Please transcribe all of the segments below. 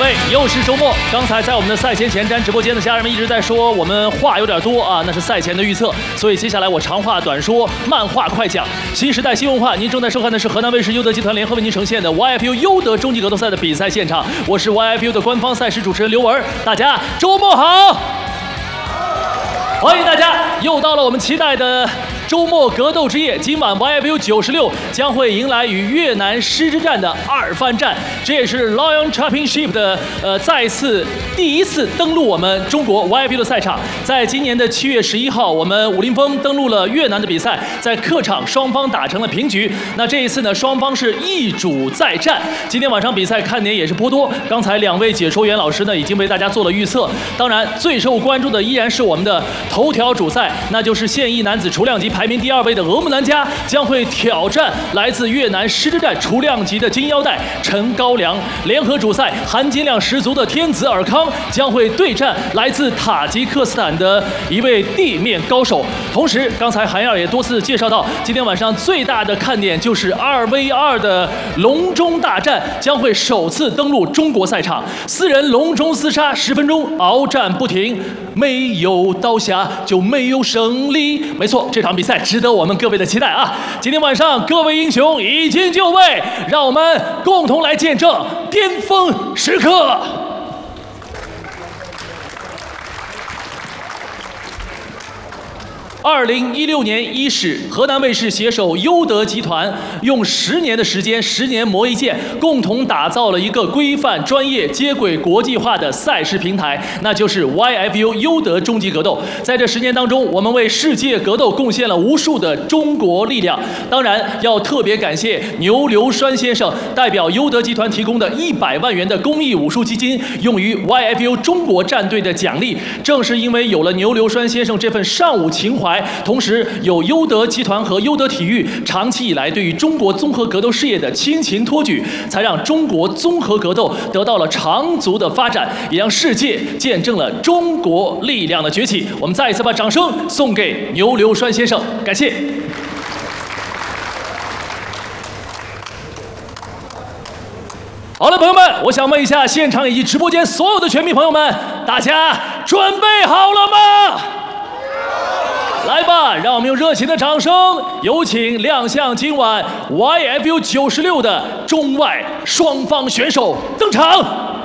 位，又是周末。刚才在我们的赛前前瞻直播间的家人们一直在说我们话有点多啊，那是赛前的预测。所以接下来我长话短说，慢话快讲。新时代新文化，您正在收看的是河南卫视优德集团联合为您呈现的 YFU 优德终极格斗赛的比赛现场。我是 YFU 的官方赛事主持人刘文，大家周末好！欢迎大家，又到了我们期待的周末格斗之夜。今晚 YFU 96将会迎来与越南狮之战的二番战，这也是 Lion Championship 的第一次登陆我们中国 YFU 的赛场。在今年的7月11号，我们武林风登陆了越南的比赛，在客场双方打成了平局。那这一次呢，双方是一主再战。今天晚上比赛看点也是颇多，刚才两位解说员老师呢已经为大家做了预测。当然，最受关注的依然是我们的头条主赛，那就是现役男子雏量级排名第2位的额木南加将会挑战来自越南狮之战雏量级的金腰带陈高粱。联合主赛含金量十足的天子尔康将会对战来自塔吉克斯坦的一位地面高手。同时，刚才韩燕也多次介绍到，今天晚上最大的看点就是2v2的笼中大战将会首次登陆中国赛场，4人笼中厮杀10分钟，鏖战不停，没有刀下就没有胜利。没错，这场比赛值得我们各位的期待啊！今天晚上各位英雄已经就位，让我们共同来见证巅峰时刻。2016年伊始，河南卫视携手优德集团，用10年的时间，10年磨一剑，共同打造了一个规范、专业、接轨国际化的赛事平台，那就是 YFU 优德终极格斗。在这10年当中，我们为世界格斗贡献了无数的中国力量。当然，要特别感谢牛流栓先生代表优德集团提供的100万元的公益武术基金，用于 YFU 中国战队的奖励。正是因为有了牛流栓先生这份尚武情怀，同时有优德集团和优德体育长期以来对于中国综合格斗事业的亲情托举，才让中国综合格斗得到了长足的发展，也让世界见证了中国力量的崛起。我们再一次把掌声送给牛流栓先生，感谢。好了，朋友们，我想问一下现场以及直播间所有的全民朋友们，大家准备好了吗？来吧，让我们用热情的掌声，有请亮相今晚 YFU 96的中外双方选手登场。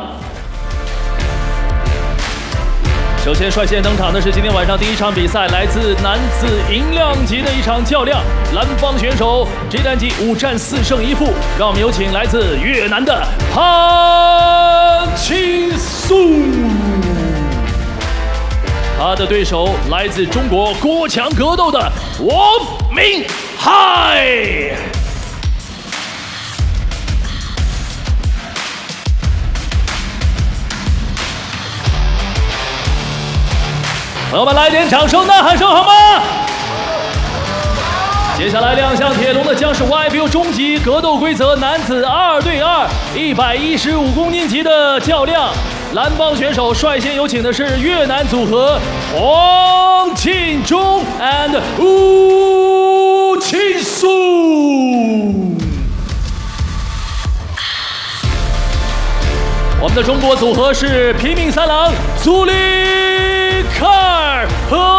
首先率先登场的是今天晚上第一场比赛，来自男子银量级的一场较量。蓝方选手这单季5战4胜1负，让我们有请来自越南的潘庆苏。他的对手来自中国国强格斗的王明海。朋友们，来点掌声呐喊声好吗？接下来亮相铁笼的将是 YFU 终极格斗规则男子2对2 115公斤级的较量。蓝方选手率先有请的是越南组合黄庆忠 and 吴庆苏。我们的中国组合是拼命三郎祖利卡尔和